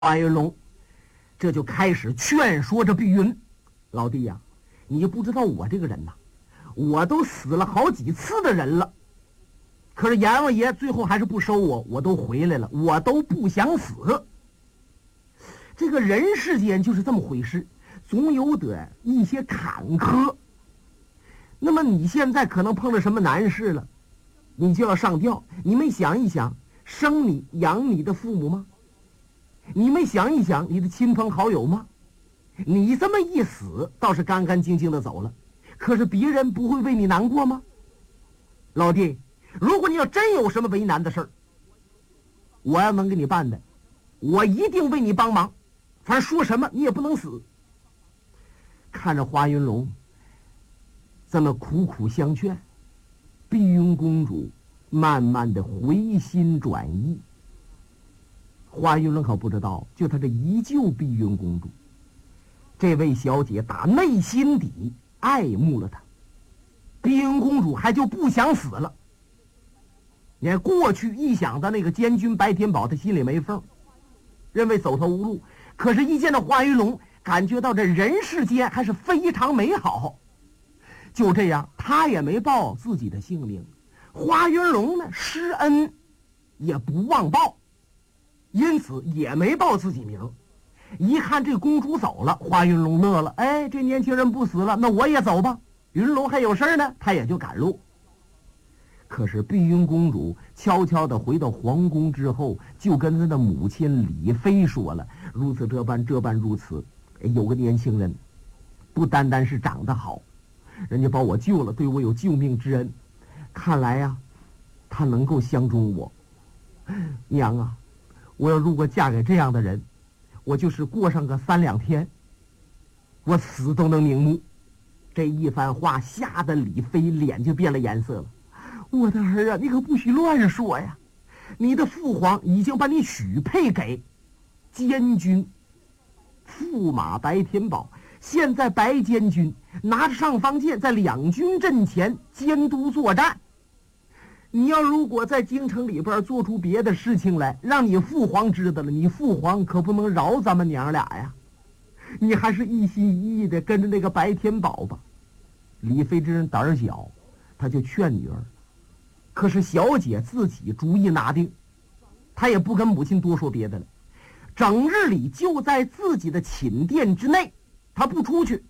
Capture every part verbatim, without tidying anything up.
华云龙这就开始劝说着碧云：“老弟呀、啊，你不知道我这个人呐，我都死了好几次的人了，可是阎王爷最后还是不收我，我都回来了，我都不想死。这个人世间就是这么回事，总有得一些坎坷。那么你现在可能碰了什么难事了，你就要上吊。你们想一想，生你养你的父母吗？你们想一想，你的亲朋好友吗？你这么一死，倒是干干净净的走了，可是别人不会为你难过吗？老弟，如果你要真有什么为难的事儿，我要能给你办的，我一定为你帮忙。反正说什么你也不能死。”看着华云龙这么苦苦相劝，碧云公主慢慢的回心转意。华云龙可不知道，就他这一救碧云公主，这位小姐打内心底爱慕了他，碧云公主还就不想死了。你看过去一想到那个监军白天宝，他心里没缝，认为走投无路，可是一见到华云龙，感觉到这人世间还是非常美好。就这样，他也没报自己的性命，华云龙呢施恩也不忘报，因此也没报自己名。一看这公主走了，华云龙乐了，哎，这年轻人不死了，那我也走吧。云龙还有事呢，他也就赶路。可是碧云公主悄悄地回到皇宫之后，就跟她的母亲李妃说了，如此这般，这般如此。有个年轻人不单单是长得好，人家把我救了，对我有救命之恩，看来呀、啊，他能够相中我。娘啊，我要如果嫁给这样的人，我就是过上个三两天，我死都能瞑目。这一番话吓得李妃脸就变了颜色了。我的儿啊，你可不许乱说呀！你的父皇已经把你许配给监军驸马白天宝，现在白监军拿着尚方剑在两军阵前监督作战。你要如果在京城里边做出别的事情来，让你父皇知道了，你父皇可不能饶咱们娘俩呀！你还是一心一意的跟着那个白天宝吧。李妃这人胆儿小，他就劝女儿。可是小姐自己主意拿定，她也不跟母亲多说别的了，整日里就在自己的寝殿之内，她不出去。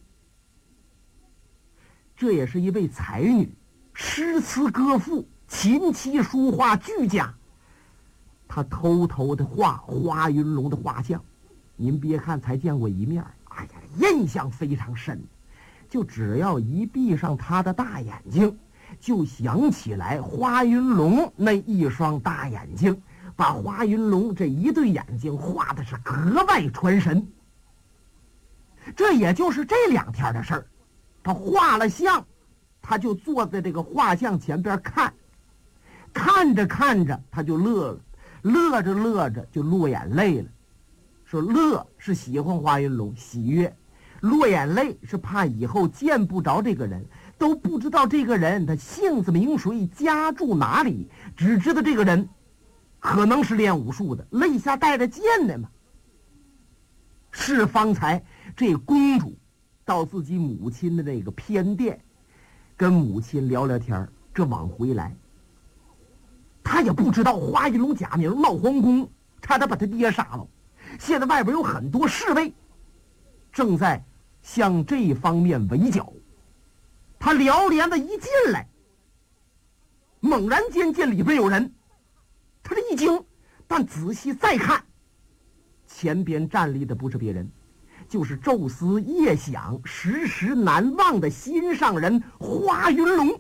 这也是一位才女，诗词歌赋、琴棋书画俱佳。她偷偷的画华云龙的画像，您别看才见过一面，哎呀，印象非常深。就只要一闭上她的大眼睛，就想起来华云龙那一双大眼睛，把华云龙这一对眼睛画的是格外传神。这也就是这两天的事儿，他画了像，他就坐在这个画像前边看，看着看着他就乐了，乐着乐着就落眼泪了。说乐是喜欢华云龙，喜悦；落眼泪是怕以后见不着这个人，都不知道这个人他姓字名谁，家住哪里，只知道这个人可能是练武术的，肋下带着剑的嘛。是方才这公主到自己母亲的那个偏殿，跟母亲聊聊天，这往回来，她也不知道华云龙假名闹皇宫，差点把他爹杀了。现在外边有很多侍卫正在向这方面围剿。他撩帘子一进来，猛然间见里边有人，他这一惊，但仔细再看，前边站立的不是别人，就是昼思夜想、时时难忘的心上人华云龙。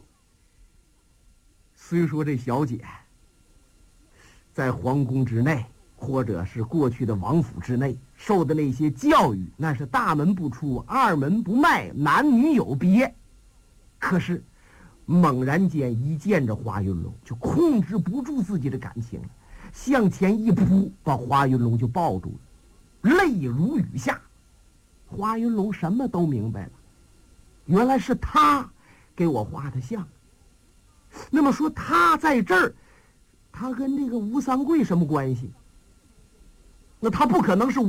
虽说这小姐在皇宫之内，或者是过去的王府之内受的那些教育，那是大门不出，二门不迈，男女有别。可是猛然间一见着华云龙，就控制不住自己的感情了，向前一扑，把华云龙就抱住了，泪如雨下。华云龙什么都明白了，原来是他给我画的像。那么说他在这儿，他跟这个吴三桂什么关系？ 那他不可能是